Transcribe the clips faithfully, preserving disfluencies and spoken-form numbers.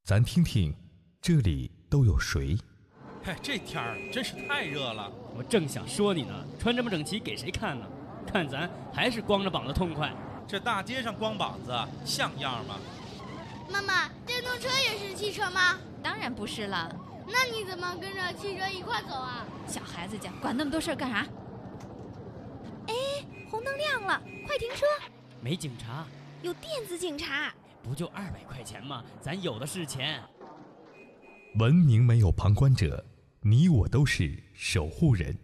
咱听听这里都有谁？ 哎，这天儿真是太热了。 我正想说你呢，穿这么整齐给谁看呢？看咱还是光着膀子痛快。 这大街上光膀子像样吗？ 妈妈，电动车也是汽车吗？ 当然不是了。 那你怎么跟着汽车一块走啊？ 小孩子家管那么多事儿干啥？哎，红灯亮了，快停车！ 没警察， 有电子警察。 不就二百块钱吗？咱有的是钱。 文明没有旁观者，你我都是守护人。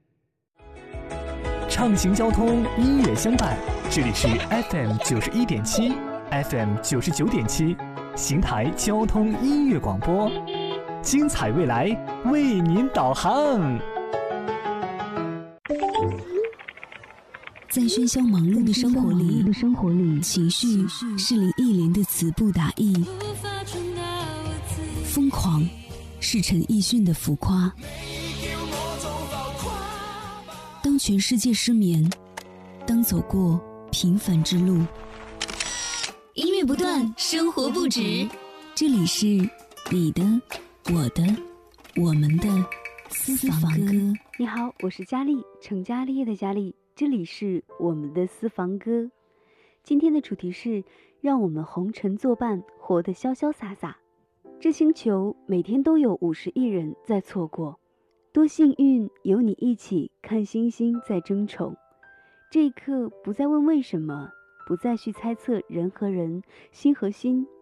畅行交通，音乐相伴，这里是 F M 九十一点七 ，F M 九十九点七，邢台交通音乐广播，精彩未来为您导航。 在喧嚣忙碌的生活里，生活里情绪是林忆莲的词不达意，疯狂是陈奕迅的浮夸。当全世界失眠，当走过平凡之路，音乐不断，生活不止。这里是你的、我的、我们的私房歌。 你好，我是佳丽，成家立业的佳丽。这里是我们的私房歌。今天的主题是让我们红尘作伴，活得潇潇洒洒。这星球每天都有五十亿人在错过，多幸运有你一起看星星在争宠。这一刻不再问为什么，不再去猜测人和人、心和心